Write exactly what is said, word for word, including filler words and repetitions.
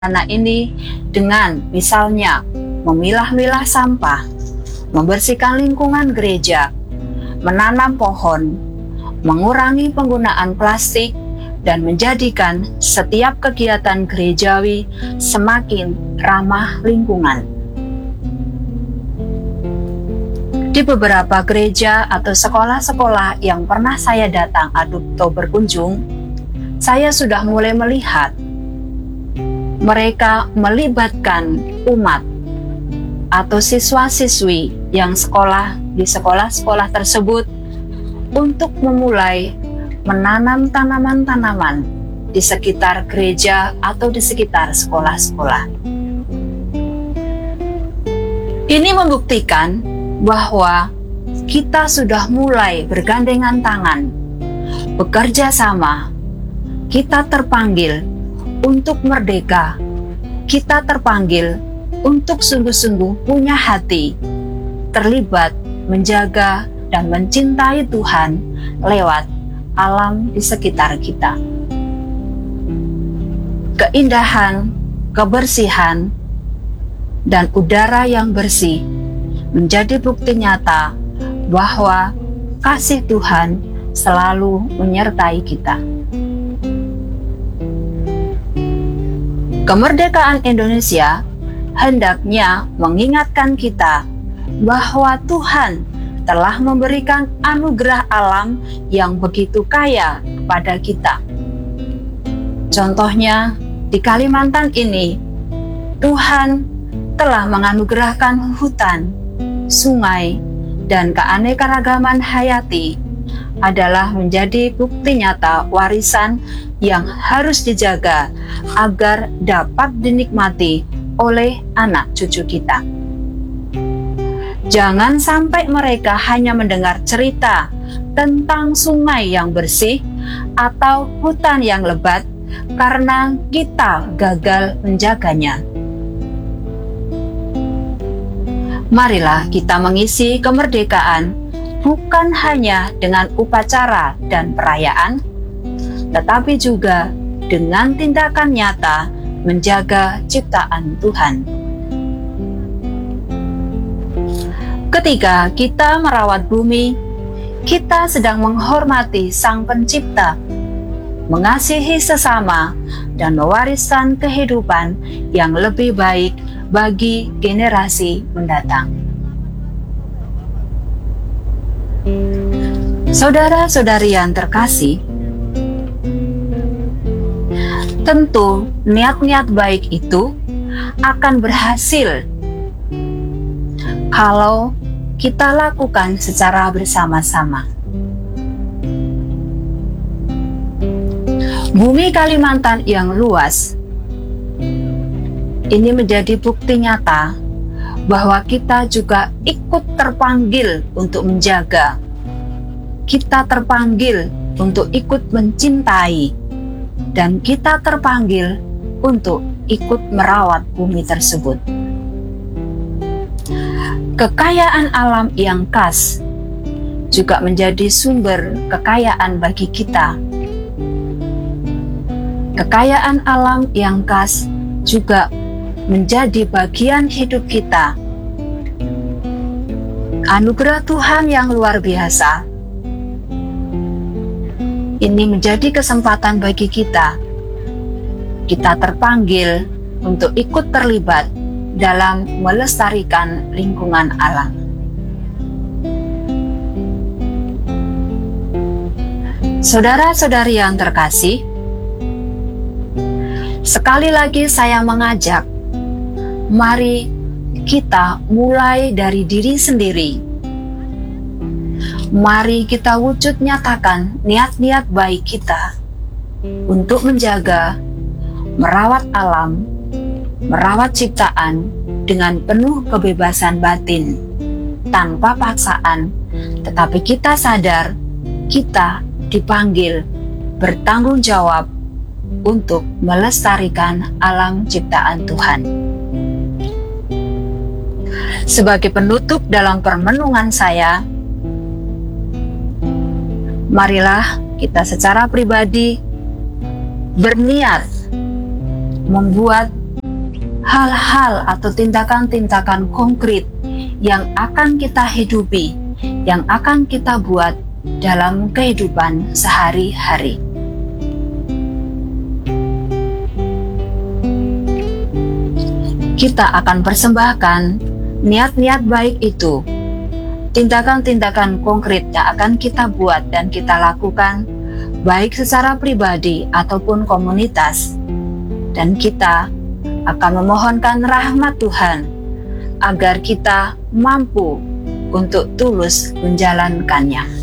anak ini dengan misalnya memilah-milah sampah, membersihkan lingkungan gereja, menanam pohon, mengurangi penggunaan plastik, dan menjadikan setiap kegiatan gerejawi semakin ramah lingkungan. Di beberapa gereja atau sekolah-sekolah yang pernah saya datang atau berkunjung, saya sudah mulai melihat mereka melibatkan umat atau siswa-siswi yang sekolah di sekolah-sekolah tersebut untuk memulai menanam tanaman-tanaman di sekitar gereja atau di sekitar sekolah-sekolah. Ini membuktikan bahwa kita sudah mulai bergandengan tangan, bekerja sama. Kita terpanggil untuk merdeka. Kita terpanggil untuk sungguh-sungguh punya hati, terlibat, menjaga, dan mencintai Tuhan lewat alam di sekitar kita. Keindahan, kebersihan, dan udara yang bersih menjadi bukti nyata bahwa kasih Tuhan selalu menyertai kita. Kemerdekaan Indonesia hendaknya mengingatkan kita bahwa Tuhan telah memberikan anugerah alam yang begitu kaya kepada kita. Contohnya, di Kalimantan ini, Tuhan telah menganugerahkan hutan, sungai, dan keanekaragaman hayati adalah menjadi bukti nyata warisan yang harus dijaga agar dapat dinikmati oleh anak cucu kita. Jangan sampai mereka hanya mendengar cerita tentang sungai yang bersih atau hutan yang lebat karena kita gagal menjaganya. Marilah kita mengisi kemerdekaan bukan hanya dengan upacara dan perayaan, tetapi juga dengan tindakan nyata menjaga ciptaan Tuhan. Ketika kita merawat bumi, kita sedang menghormati Sang Pencipta, mengasihi sesama, dan mewariskan kehidupan yang lebih baik bagi generasi mendatang. Saudara-saudari yang terkasih, tentu niat-niat baik itu akan berhasil kalau kita lakukan secara bersama-sama. Bumi Kalimantan yang luas ini menjadi bukti nyata bahwa kita juga ikut terpanggil untuk menjaga. Kita terpanggil untuk ikut mencintai, dan kita terpanggil untuk ikut merawat bumi tersebut. Kekayaan alam yang khas juga menjadi sumber kekayaan bagi kita. Kekayaan alam yang khas juga menjadi bagian hidup kita. Anugerah Tuhan yang luar biasa ini menjadi kesempatan bagi kita. Kita terpanggil untuk ikut terlibat dalam melestarikan lingkungan alam. Saudara-saudari yang terkasih, sekali lagi saya mengajak, mari kita mulai dari diri sendiri. Mari kita wujud nyatakan niat-niat baik kita untuk menjaga, merawat alam, merawat ciptaan dengan penuh kebebasan batin, tanpa paksaan, tetapi kita sadar kita dipanggil bertanggung jawab untuk melestarikan alam ciptaan Tuhan. Sebagai penutup dalam permenungan saya, marilah kita secara pribadi berniat membuat hal-hal atau tindakan-tindakan konkret yang akan kita hidupi, yang akan kita buat dalam kehidupan sehari-hari. Kita akan persembahkan niat-niat baik itu, tindakan-tindakan konkret yang akan kita buat dan kita lakukan, baik secara pribadi ataupun komunitas, dan kita akan memohonkan rahmat Tuhan agar kita mampu untuk tulus menjalankannya.